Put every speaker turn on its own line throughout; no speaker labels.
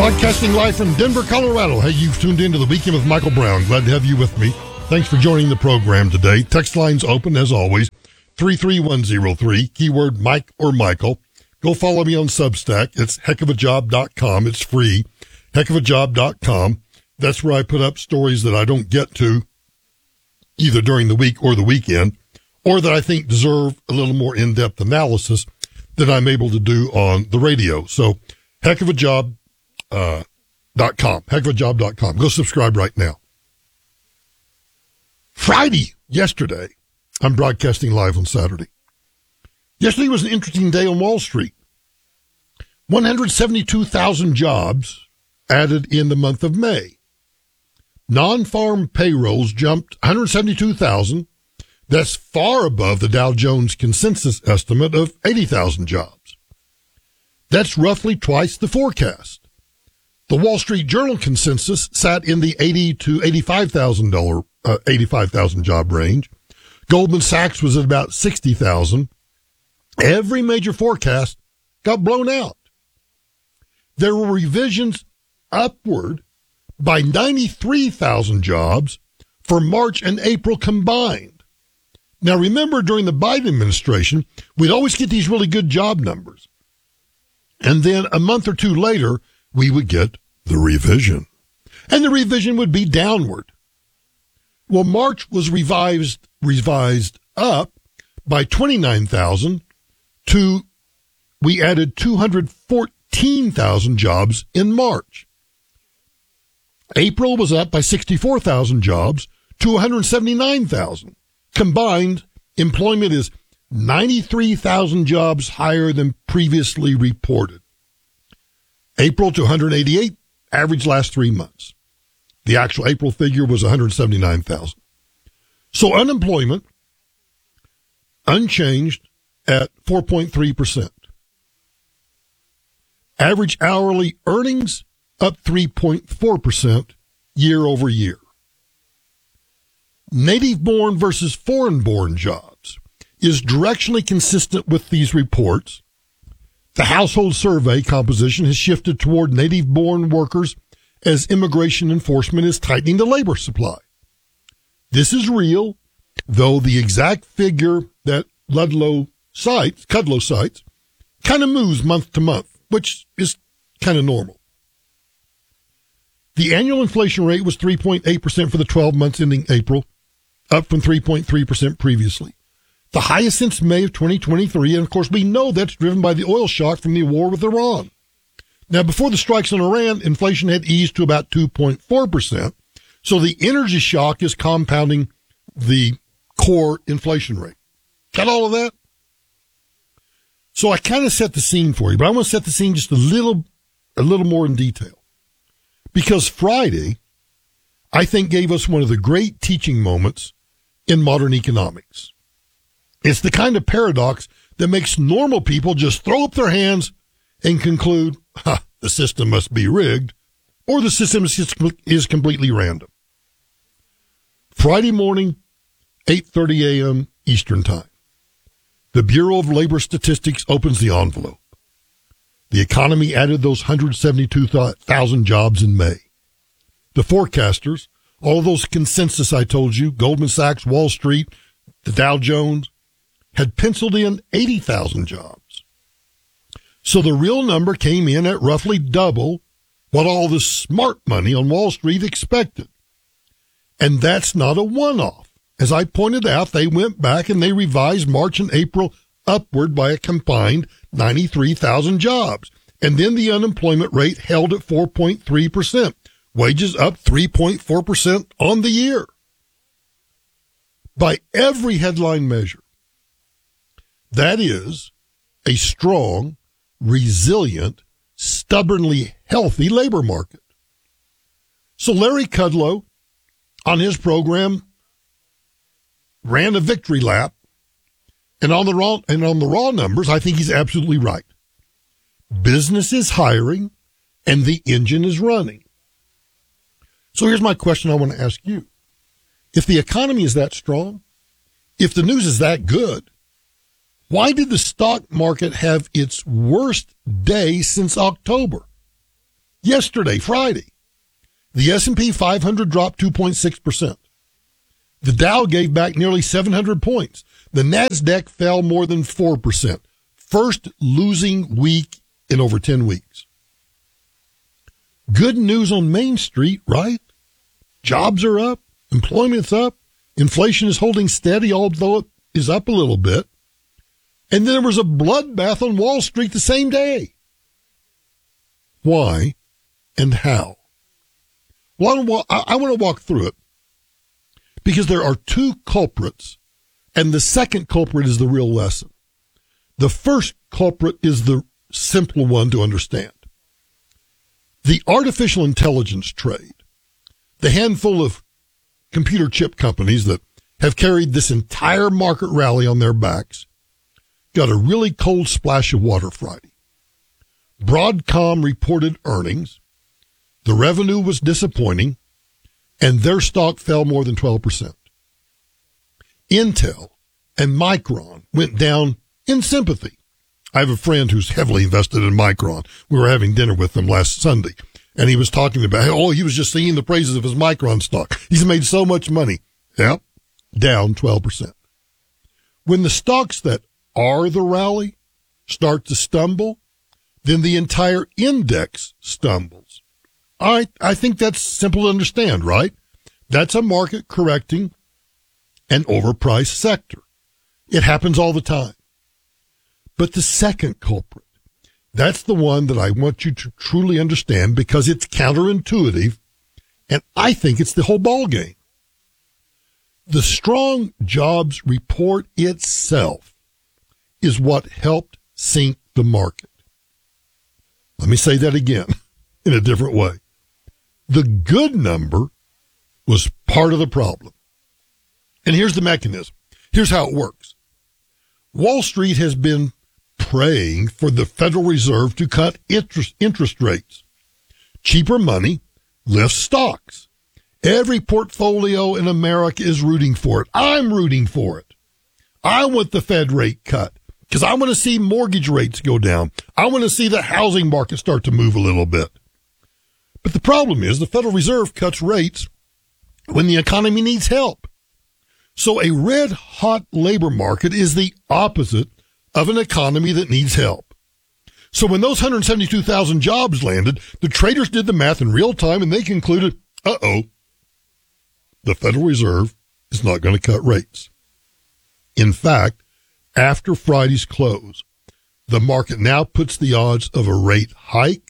Broadcasting live from Denver, Colorado. Hey, you've tuned into the Weekend with Michael Brown. Glad to have you with me. Thanks for joining the program today. Text lines open, as always, 33103, keyword Mike or Michael. Go follow me on Substack. It's heckofajob.com. It's free, heckofajob.com. That's where I put up stories that I don't get to either during the week or the weekend, or that I think deserve a little more in-depth analysis than I'm able to do on the radio. So, heckofajob.com. Heckofajob.com. Go subscribe right now. Friday, yesterday, I'm broadcasting live on Saturday. Yesterday was an interesting day on Wall Street. 172,000 jobs added in the month of May. Non-farm payrolls jumped 172,000. That's far above the Dow Jones consensus estimate of 80,000 jobs. That's roughly twice the forecast. The Wall Street Journal consensus sat in the 80 to 85,000 job range. Goldman Sachs was at about 60,000. Every major forecast got blown out. There were revisions upward by 93,000 jobs for March and April combined. Now remember, during the Biden administration, we'd always get these really good job numbers. And then a month or two later, we would get the revision. And the revision would be downward. Well, March was revised up by 29,000 to, we added 214,000 jobs in March. April was up by 64,000 jobs to 179,000. Combined, employment is 93,000 jobs higher than previously reported. April to 188, average last 3 months. The actual April figure was 179,000. So unemployment, unchanged at 4.3%. Average hourly earnings up 3.4% year over year. Native-born versus foreign-born jobs is directionally consistent with these reports. The household survey composition has shifted toward native-born workers as immigration enforcement is tightening the labor supply. This is real, though the exact figure that Kudlow cites kind of moves month to month, which is kind of normal. The annual inflation rate was 3.8% for the 12 months ending April, up from 3.3% previously. The highest since May of 2023, and of course we know that's driven by the oil shock from the war with Iran. Now, before the strikes on Iran, inflation had eased to about 2.4%, so the energy shock is compounding the core inflation rate. Got all of that? So I kind of set the scene for you, but I want to set the scene just a little more in detail. Because Friday, I think, gave us one of the great teaching moments in modern economics. It's the kind of paradox that makes normal people just throw up their hands and conclude, the system must be rigged, or the system is completely random. Friday morning, 8:30 a.m. Eastern Time. The Bureau of Labor Statistics opens the envelope. The economy added those 172,000 jobs in May. The forecasters, all of those consensus I told you, Goldman Sachs, Wall Street, the Dow Jones, had penciled in 80,000 jobs. So the real number came in at roughly double what all the smart money on Wall Street expected. And that's not a one-off. As I pointed out, they went back and they revised March and April upward by a combined 93,000 jobs. And then the unemployment rate held at 4.3%. Wages up 3.4% on the year. By every headline measure, that is a strong, resilient, stubbornly healthy labor market. So Larry Kudlow, on his program, ran a victory lap, and on the raw numbers, I think he's absolutely right. Business is hiring, and the engine is running. So here's my question I want to ask you. If the economy is that strong, if the news is that good, why did the stock market have its worst day since October? Yesterday, Friday, the S&P 500 dropped 2.6%. The Dow gave back nearly 700 points. The NASDAQ fell more than 4%. First losing week in over 10 weeks. Good news on Main Street, right? Jobs are up. Employment's up. Inflation is holding steady, although it is up a little bit. And then there was a bloodbath on Wall Street the same day. Why and how? Well, I want to walk through it because there are two culprits, and the second culprit is the real lesson. The first culprit is the simple one to understand. The artificial intelligence trade, the handful of computer chip companies that have carried this entire market rally on their backs, got a really cold splash of water Friday. Broadcom reported earnings. The revenue was disappointing, and their stock fell more than 12%. Intel and Micron went down in sympathy. I have a friend who's heavily invested in Micron. We were having dinner with him last Sunday, and he was talking about, he was just singing the praises of his Micron stock. He's made so much money. Yep, down 12%. When the stocks that are the rally start to stumble, then the entire index stumbles. I think that's simple to understand, right? That's a market correcting an overpriced sector. It happens all the time. But the second culprit, that's the one that I want you to truly understand because it's counterintuitive, and I think it's the whole ball game. The strong jobs report itself is what helped sink the market. Let me say that again in a different way. The good number was part of the problem. And here's the mechanism. Here's how it works. Wall Street has been praying for the Federal Reserve to cut interest rates. Cheaper money lifts stocks. Every portfolio in America is rooting for it. I'm rooting for it. I want the Fed rate cut because I want to see mortgage rates go down. I want to see the housing market start to move a little bit. But the problem is the Federal Reserve cuts rates when the economy needs help. So a red-hot labor market is the opposite of an economy that needs help. So when those 172,000 jobs landed, the traders did the math in real time and they concluded, the Federal Reserve is not going to cut rates. In fact, after Friday's close, the market now puts the odds of a rate hike,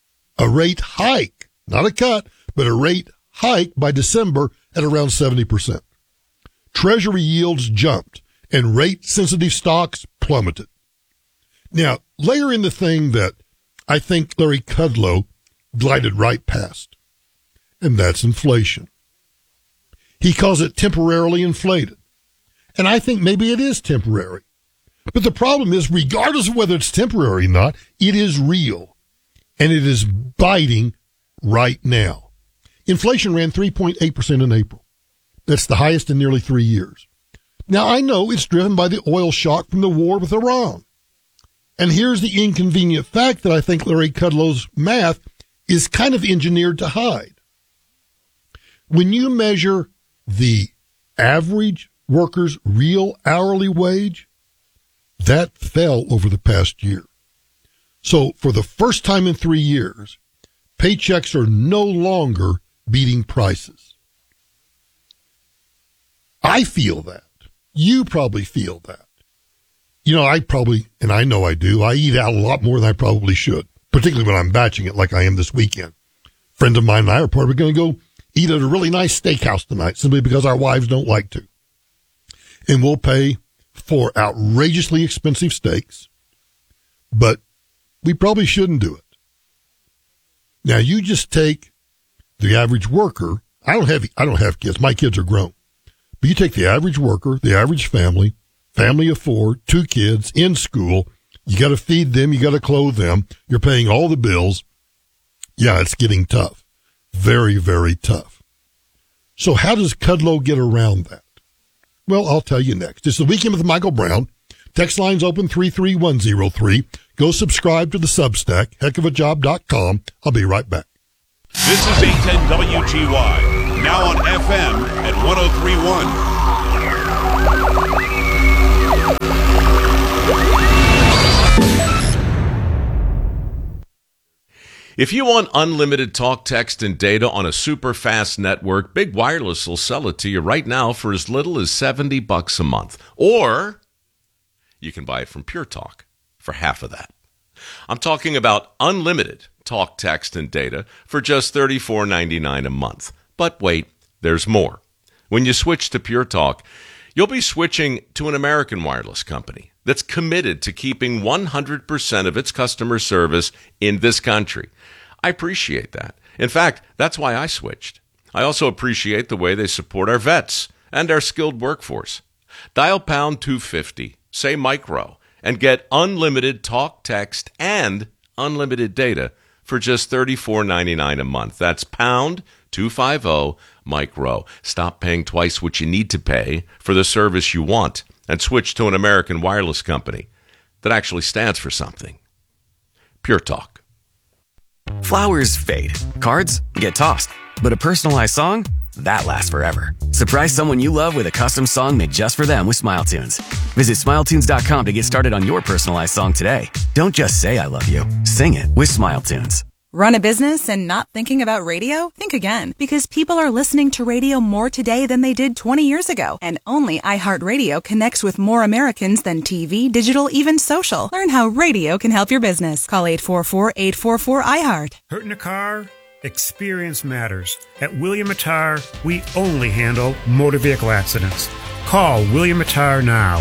not a cut, but a rate hike by December at around 70%. Treasury yields jumped and rate-sensitive stocks plummeted. Now, layer in the thing that I think Larry Kudlow glided right past, and that's inflation. He calls it temporarily inflated. And I think maybe it is temporary. But the problem is, regardless of whether it's temporary or not, it is real. And it is biting right now. Inflation ran 3.8% in April. That's the highest in nearly 3 years. Now, I know it's driven by the oil shock from the war with Iran. And here's the inconvenient fact that I think Larry Kudlow's math is kind of engineered to hide. When you measure the average worker's real hourly wage, that fell over the past year. So for the first time in 3 years, paychecks are no longer beating prices. I feel that. You probably feel that. You know, and I know I do, I eat out a lot more than I probably should, particularly when I'm batching it like I am this weekend. Friends of mine and I are probably going to go eat at a really nice steakhouse tonight simply because our wives don't like to. And we'll pay for outrageously expensive steaks, but we probably shouldn't do it. Now, you just take the average worker. I don't have kids. My kids are grown. But you take the average worker, the average family of 4, 2 kids in school. You got to feed them. You got to clothe them. You're paying all the bills. Yeah, it's getting tough. Very, very tough. So how does Kudlow get around that? Well, I'll tell you next. It's the Weekend with Michael Brown. Text line's open 33103. Go subscribe to the Substack, heckofajob.com. I'll be right back.
This is 810 WGY, now on FM at 103.1.
If you want unlimited talk, text, and data on a super fast network, Big Wireless will sell it to you right now for as little as $70 a month. Or you can buy it from Pure Talk for half of that. I'm talking about unlimited talk, text, and data for just $34.99 a month. But wait, there's more. When you switch to Pure Talk, you'll be switching to an American wireless company that's committed to keeping 100% of its customer service in this country. I appreciate that. In fact, that's why I switched. I also appreciate the way they support our vets and our skilled workforce. Dial pound 250, say micro, and get unlimited talk, text, and unlimited data for just $34.99 a month. That's pound 250 micro. Stop paying twice what you need to pay for the service you want and switch to an American wireless company that actually stands for something. Pure Talk.
Flowers fade. Cards get tossed. But a personalized song? That lasts forever. Surprise someone you love with a custom song made just for them with SmileTunes. Visit SmileTunes.com to get started on your personalized song today. Don't just say I love you. Sing it with SmileTunes.
Run a business and not thinking about radio? Think again. Because people are listening to radio more today than they did 20 years ago. And only iHeartRadio connects with more Americans than TV, digital, even social. Learn how radio can help your business. Call 844-844-iHeart.
Hurt in a car? Experience matters. At William Attar, we only handle motor vehicle accidents. Call William Attar now.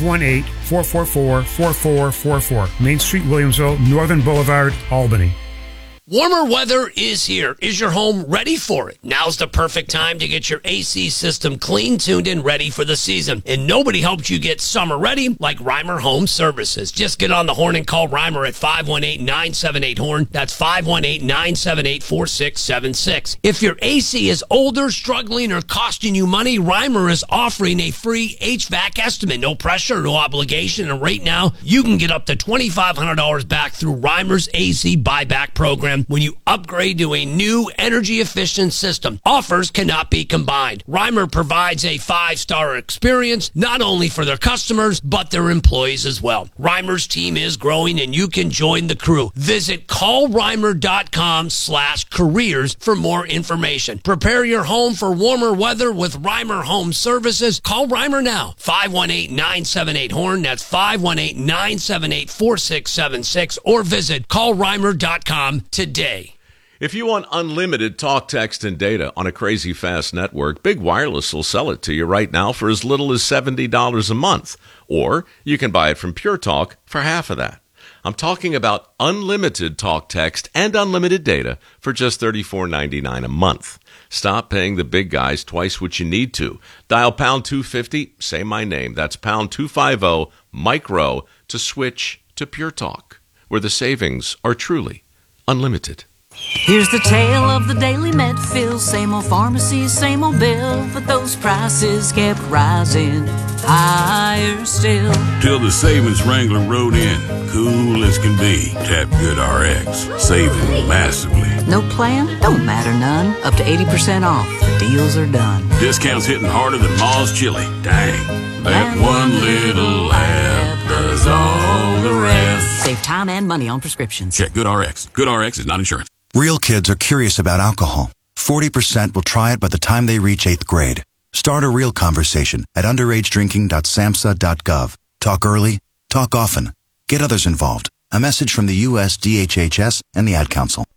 518-444-4444. Main Street, Williamsville, Northern Boulevard, Albany.
Warmer weather is here. Is your home ready for it? Now's the perfect time to get your AC system clean, tuned, and ready for the season. And nobody helps you get summer ready like Reimer Home Services. Just get on the horn and call Reimer at 518-978-HORN. That's 518-978-4676. If your AC is older, struggling, or costing you money, Reimer is offering a free HVAC estimate. No pressure, no obligation. And right now, you can get up to $2,500 back through Reimer's AC buyback program when you upgrade to a new energy-efficient system. Offers cannot be combined. Reimer provides a 5-star experience, not only for their customers, but their employees as well. Reimer's team is growing, and you can join the crew. Visit callreimer.com/careers for more information. Prepare your home for warmer weather with Reimer Home Services. Call Reimer now. 518-978-HORN. That's 518-978-4676. Or visit callreimer.com today.
If you want unlimited talk, text, and data on a crazy fast network, Big Wireless will sell it to you right now for as little as $70 a month. Or you can buy it from Pure Talk for half of that. I'm talking about unlimited talk, text, and unlimited data for just $34.99 a month. Stop paying the big guys twice what you need to. Dial pound 250, say my name. That's pound 250 micro to switch to Pure Talk, where the savings are truly unlimited.
Here's the tale of the daily Medfill. Same old pharmacy, same old bill, but those prices kept rising higher still.
Till the savings wrangler rode in, cool as can be. Tap Good RX, saving massively.
No plan? Don't matter none. Up to 80% off. The deals are done.
Discounts hitting harder than Ma's chili. Dang, that one little app does all the rest.
Save time and money on prescriptions.
Check Good RX. Good RX is not insurance.
Real kids are curious about alcohol. 40% will try it by the time they reach 8th grade. Start a real conversation at underagedrinking.samhsa.gov. Talk early, talk often. Get others involved. A message from the U.S. DHHS and the Ad Council.